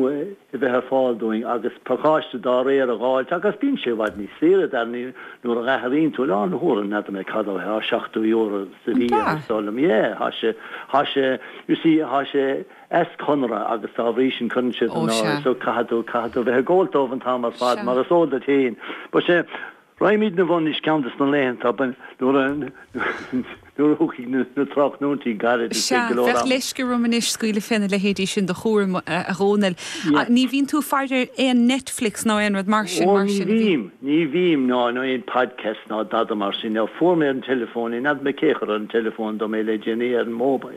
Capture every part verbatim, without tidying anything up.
nu i bheit fáilúing agus paáiste dá réir a gáil agus bín sé bhaid ní sére ar ní nuair a gaithín tú lá hóran net me cadh á seachtú euro sa bhí solam é há se há se you see há se es conra agus táhrísin chunse ná so cadú cadú bheit ggóiltóh an tá mar fad mar a sóda téin ba sé Raimid na bhain is ceantas na léhan tá nuair nuair thuí na trach nótaí garid bheith leis go romanis scuile fena le héadí sin do chóir a rónil. Ní bhín tú fáidir éon Netflix ná an rud mar sin mar sin. Ní bhím, ní bhím ná nó éon podcast ná dada mar sin ná fór mé an telefón, nad me céchar an telefón do mé le déné ar an móbail.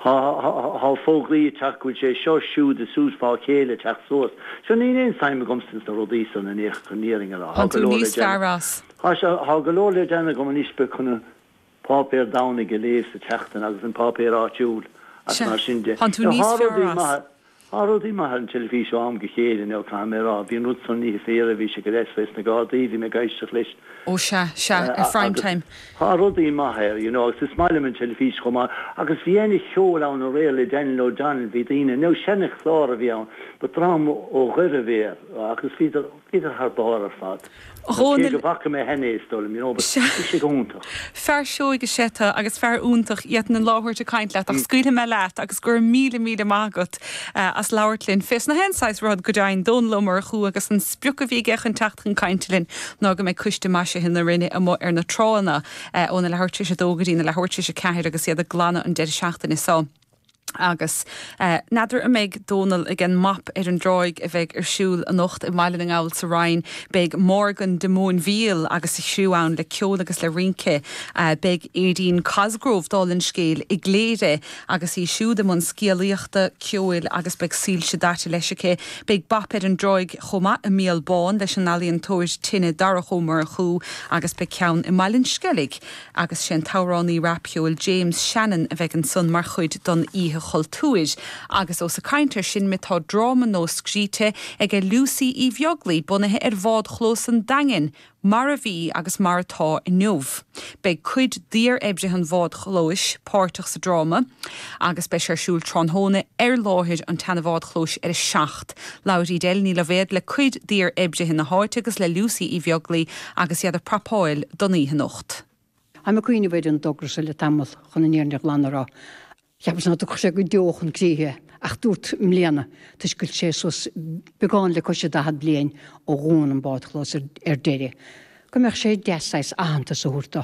Há fógraí teachúil sé seo siúd a súsfá chéile teach sós. Seo ní éon saim gomstans na rodísan na néoch chuníring a An tú níos fearrás. Há go leir déna go man ispe chuna pápéir dána go léir sa teachtain agus an pápéir áitiúil as mar sin de. An tú níos fearrás. Árodí mar an telefísio am go chéile nó camera, bhíon rúdson ní féra bhí sé go réis na gádaí me gaiisteach leis. Ó se, se, a prime time. Árodí maithir, you know, agus is smailem an telefís chumá, agus bhí énig cheol an ó réile den lo dan bhí daine, nó sennych chlár a bhí an, ba drám ó ghuire bhéir, agus bhíidir haar bar ar fad. Rónil go bhacha mé henné stolum, you know, but sé go úntach. Fear seoig go seta agus fear úntach iad na láhairt a caint leat, agus scuile me leat, agus gur míle míle mágat as láirtlinn fis na hensáis rud go dain don lumar chu agus an spiúca bhí gechan teachtan caintlinn ná go mé cuiste meise hin na rinne am ar na trána óna lehairte sé dógadí na lehairte sé ceir agus iad a glána an dead seachtain is sá. Agus uh, nadidir a méid dónal igen map ar an droig a bheith ar siúil a nocht i maiile an gáil sa Ryan beag Morgan de Món Víal agus i siúán le ceol agus le rince uh, beag édín Cosgrove dálinn scéil i gléide agus i siúd am an scéalaíochta ceol agus beag síl se dáte leisice beag bap ar an droig choma a míal bán leis an alíonn tóir tinine dara chomar chu agus beag ceann i maiilinn skellig agus sin táránní rapceol James Shannon a bheith an son mar chuid don ihe choultúid agus os a caintear sin mitá drama nó scríte ag e Lucy í bheoglí bunathe ar bhád chlós an dangin mar a bhí agus mar atá i nuamh. Beidh cuid dír ebre an bhád chlóis páirteach sa drama agus be sé siúil tronhóna ar láthir an tena bhád chlóis ar a seacht. Laurí del ní le bhéad le cuid dír ebre hin na háirte agus le Lucy í bheoglí agus iad a prapáil don í hanocht. I'm a cuioine bhéid an dogra se le tamil chun na níorneach lanará. Cheappas ná tucha sé go deochan críthe ach dúirt mléana tuis goil sé sos begáin le coise dahad bliain ó gún an bád chlós ar deire. Go meach sé deáis ahantas a thuirta.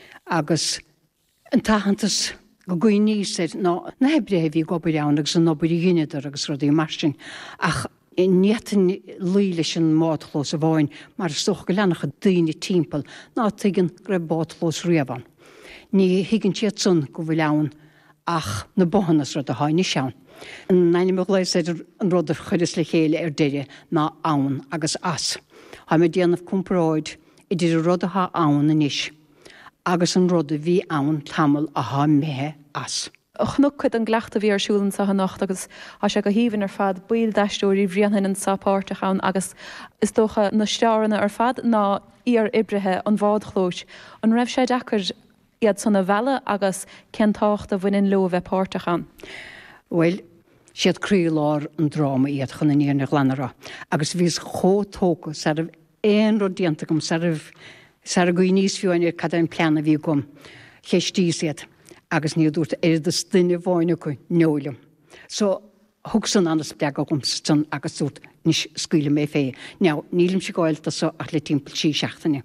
Agus an tahantas go gcuí níos é ná na hebréthe bhí gobar ann agus an nobair dhéineidir agus rudaí mar sin ach i netan líle sin mádchlós a bháin mar stoch go leanach a daoine timppel ná tuigean go bádchlós riamhan. Ní higann siad sun go bhfuil ann ach na bohannas rud a háinine seán. Naine mo léis idir an rudidir chuidir le chéile ar deire ná ann agus as. Ha me déanamh compráid idir rud a há ann inis. Agus an rud a bhí ann tamil a há méthe as. Chnú chud an gleachta bhí ar siúlann sa nacht agus a se go híhann ar fad buil deistóirí bhríanana an sapáirteachán agus is dócha na steáranna ar fad ná ar ibrithe an bhád chlóis. An raibh sé dechar iad sanna bhela agus centácht a bhainn lo bheith páirteachán. Well, siad críolár an dráma iad chun na níorneach lanará. Agus bhís chótóca sa rah éon rud dianta gom sa rah sa a gcuí níos fiúin cad an pleanna bhí gom cheistíos iad. Agus ní dúirt éidir de duine bháine chu neolalam. So thug san anas beag gom san agus dúirt níos scuile mé fé. Now, nílim si gáilta so ach le timppel sí seachtainine.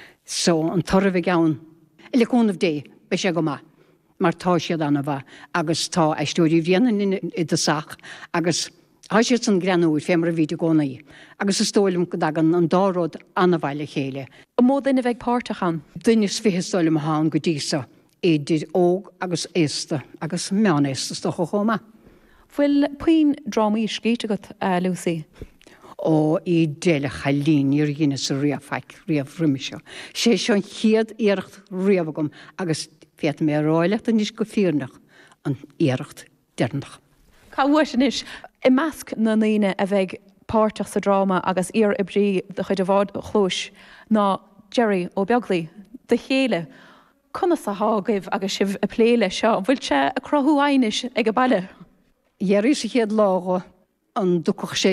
So an torra bheith gaan le cúnmh dé be sé go má. Mar tá siad anna bha agus tá eistúirí bhíanana i do sach agus há siad san granúir fé mar a bhí gcónaí. Agus is tóilm go dagan an dáród anna bhaile chéile. A mó duine bheith páirteachán? Duine fithe stoilm há go dísa. Éidir óg agus éasta agus meán éastas do chomá. Bhfuil puoin drámaí scríte go uh, Lucy? Ó í déile chalín ar dhéine sa riamhfeic riamh rimiseo. sé seán chiad éirecht riamhagam agus fiat mé ráilecht a níos go fíornach an éirecht dearnach. Cá bhua sin is i measc na naoine a bheith páirteach sa dráma agus ar ibrí de chuid a bhád chlóis ná Jerry ó beaglaí de chéile. Conna sa hágah agus sibh a pléile seo, bhfuil se a crothú ainis ag a baile? Dhéirí sa chéad lága an dúcach sé